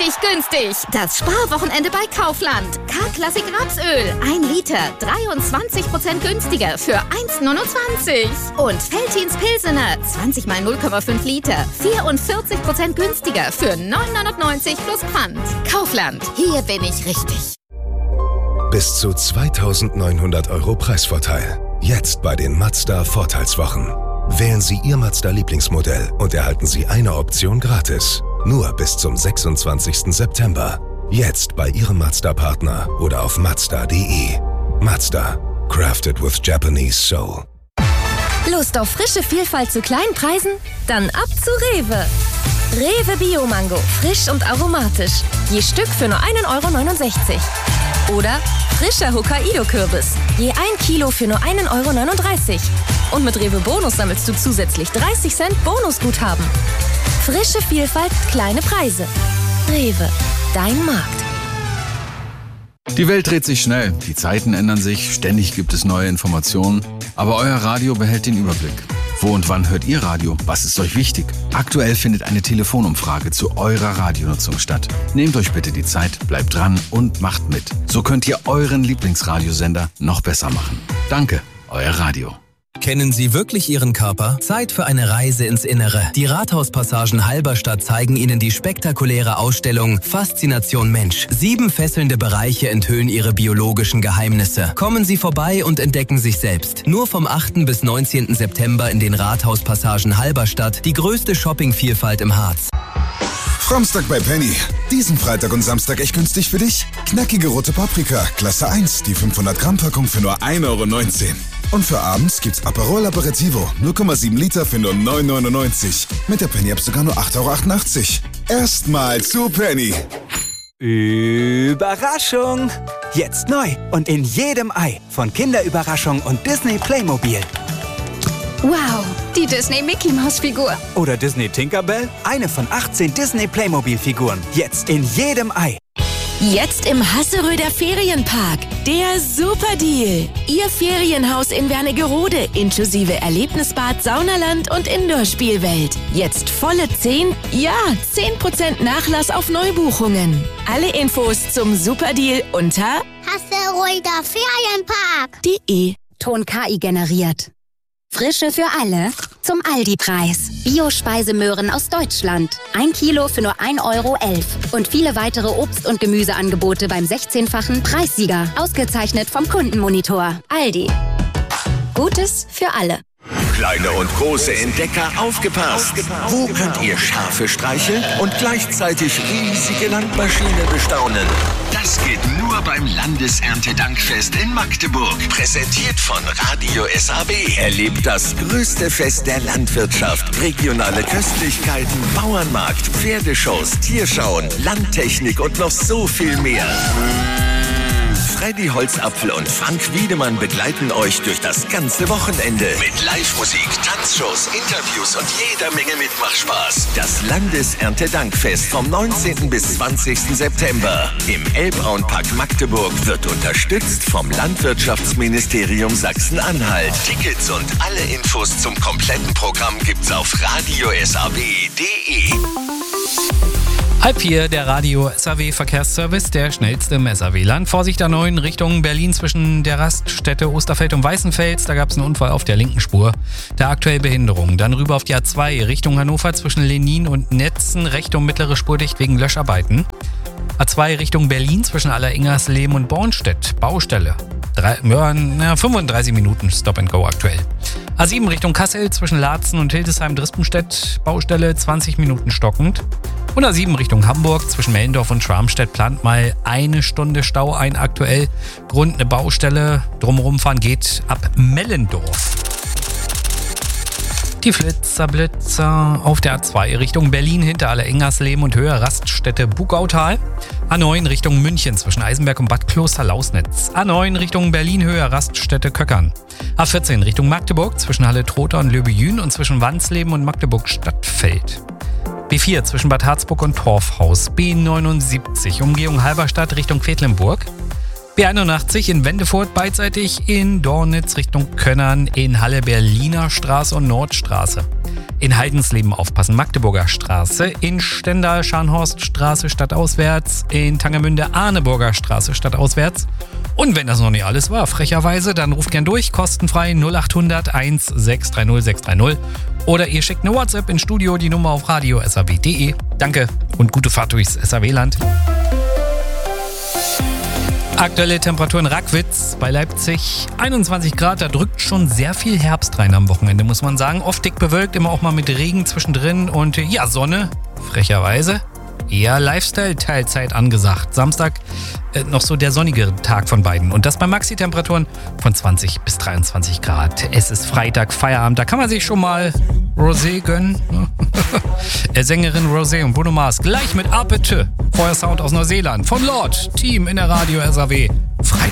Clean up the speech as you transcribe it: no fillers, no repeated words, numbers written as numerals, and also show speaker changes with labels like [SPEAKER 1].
[SPEAKER 1] richtig günstig. Das Sparwochenende bei Kaufland. K-Klassik Rapsöl. 1 Liter. 23% günstiger für 1,29. Und Veltins Pilsener. 20 mal 0,5 Liter. 44% günstiger für 9,99 plus Pfand. Kaufland. Hier bin ich richtig.
[SPEAKER 2] Bis zu 2.900 € Preisvorteil. Jetzt bei den Mazda Vorteilswochen. Wählen Sie Ihr Mazda-Lieblingsmodell und erhalten Sie eine Option gratis. Nur bis zum 26. September. Jetzt bei Ihrem Mazda-Partner oder auf Mazda.de. Mazda. Crafted with Japanese soul.
[SPEAKER 3] Lust auf frische Vielfalt zu kleinen Preisen? Dann ab zu Rewe. Rewe Bio-Mango. Frisch und aromatisch. Je Stück für nur 1,69 €. Oder frischer Hokkaido-Kürbis. Je 1 Kilo für nur 1,39 €. Und mit Rewe Bonus sammelst du zusätzlich 30 Cent Bonusguthaben. Frische Vielfalt, kleine Preise. Rewe, dein Markt.
[SPEAKER 4] Die Welt dreht sich schnell, die Zeiten ändern sich, ständig gibt es neue Informationen. Aber euer Radio behält den Überblick. Wo und wann hört ihr Radio? Was ist euch wichtig? Aktuell findet eine Telefonumfrage zu eurer Radionutzung statt. Nehmt euch bitte die Zeit, bleibt dran und macht mit. So könnt ihr euren Lieblingsradiosender noch besser machen. Danke, euer Radio.
[SPEAKER 5] Kennen Sie wirklich Ihren Körper? Zeit für eine Reise ins Innere. Die Rathauspassagen Halberstadt zeigen Ihnen die spektakuläre Ausstellung Faszination Mensch. 7 fesselnde Bereiche enthüllen Ihre biologischen Geheimnisse. Kommen Sie vorbei und entdecken sich selbst. Nur vom 8. bis 19. September in den Rathauspassagen Halberstadt, die größte Shoppingvielfalt im Harz.
[SPEAKER 6] Samstag bei Penny. Diesen Freitag und Samstag echt günstig für dich? Knackige rote Paprika, Klasse 1, die 500 Gramm Packung für nur 1,19 €. Und für abends gibt's Aperol Aperitivo, 0,7 Liter für nur 9,99 €. Mit der Penny-App sogar nur 8,88 €. Erstmal zu Penny.
[SPEAKER 7] Überraschung! Jetzt neu und in jedem Ei von Kinderüberraschung und Disney Playmobil.
[SPEAKER 8] Wow, die Disney Mickey Maus Figur.
[SPEAKER 7] Oder Disney Tinkerbell, eine von 18 Disney Playmobil Figuren. Jetzt in jedem Ei.
[SPEAKER 3] Jetzt im Hasseröder Ferienpark. Der Superdeal. Ihr Ferienhaus in Wernigerode inklusive Erlebnisbad, Saunaland und Indoor-Spielwelt. Jetzt volle 10% Nachlass auf Neubuchungen. Alle Infos zum Superdeal unter
[SPEAKER 9] Hasseröder Ferienpark.de.
[SPEAKER 10] Ton KI generiert. Frische für alle zum Aldi-Preis. Bio-Speisemöhren aus Deutschland. 1 Kilo für nur 1,11 € Und viele weitere Obst- und Gemüseangebote beim 16-fachen Preissieger. Ausgezeichnet vom Kundenmonitor. Aldi. Gutes für alle.
[SPEAKER 11] Kleine und große Entdecker, aufgepasst! Wo könnt ihr Schafe streicheln und gleichzeitig riesige Landmaschinen bestaunen? Das geht nur beim Landeserntedankfest in Magdeburg. Präsentiert von Radio SAW. Erlebt das größte Fest der Landwirtschaft. Regionale Köstlichkeiten, Bauernmarkt, Pferdeshows, Tierschauen, Landtechnik und noch so viel mehr. Freddy Holzapfel und Frank Wiedemann begleiten euch durch das ganze Wochenende mit Live-Musik, Tanzshows, Interviews und jeder Menge Mitmachspaß. Das Landeserntedankfest vom 19. bis 20. September im Elbbraunpark Magdeburg wird unterstützt vom Landwirtschaftsministerium Sachsen-Anhalt. Tickets und alle Infos zum kompletten Programm gibt's auf radiosaw.de.
[SPEAKER 12] 3:30, der Radio SAW Verkehrsservice, der schnellste im SAW-Land. Vorsicht A9 Richtung Berlin zwischen der Raststätte Osterfeld und Weißenfels. Da gab es einen Unfall auf der linken Spur. Der aktuell Behinderung. Dann rüber auf die A2 Richtung Hannover zwischen Lenin und Netzen. Rechte und mittlere Spur dicht wegen Löscharbeiten. A2 Richtung Berlin zwischen Alleringersleben und Bornstedt. Baustelle. 35 Minuten Stop and Go aktuell. A7 Richtung Kassel zwischen Laatzen und Hildesheim-Drispenstedt. Baustelle 20 Minuten stockend. Und A7 Richtung Hamburg zwischen Mellendorf und Schwarmstedt plant mal 1 Stunde Stau ein aktuell. Grund eine Baustelle. Drumherum fahren geht ab Mellendorf. Die Blitzer auf der A2 Richtung Berlin hinter Alleringersleben und Höhe Raststätte Bugautal. A9 Richtung München zwischen Eisenberg und Bad Kloster-Lausnitz. A9 Richtung Berlin Höhe Raststätte Köckern. A14 Richtung Magdeburg zwischen Halle-Trotha und Löbejün und zwischen Wansleben und Magdeburg-Stadtfeld. B4 zwischen Bad Harzburg und Torfhaus. B79 Umgehung Halberstadt Richtung Quedlinburg. B81 in Wendefurt beidseitig, in Dornitz Richtung Könnern, in Halle Berliner Straße und Nordstraße. In Heidensleben aufpassen, Magdeburger Straße. In Stendal, Scharnhorststraße stadtauswärts. In Tangermünde, Arneburger Straße stadtauswärts. Und wenn das noch nicht alles war, frecherweise, dann ruft gern durch, kostenfrei 0800 1630 630. Oder ihr schickt eine WhatsApp ins Studio, die Nummer auf radio.saw.de. Danke und gute Fahrt durchs SAW-Land. Aktuelle Temperatur in Rackwitz bei Leipzig 21 Grad, da drückt schon sehr viel Herbst rein am Wochenende, muss man sagen. Oft dick bewölkt, immer auch mal mit Regen zwischendrin und ja, Sonne, frecherweise. Eher Lifestyle-Teilzeit angesagt. Samstag noch so der sonnigere Tag von beiden. Und das bei Maxi-Temperaturen von 20 bis 23 Grad. Es ist Freitag, Feierabend, da kann man sich schon mal Rosé gönnen. Sängerin Rosé und Bruno Mars gleich mit Apete. Feuersound aus Neuseeland von Lord. Team in der Radio SAW. Freitag.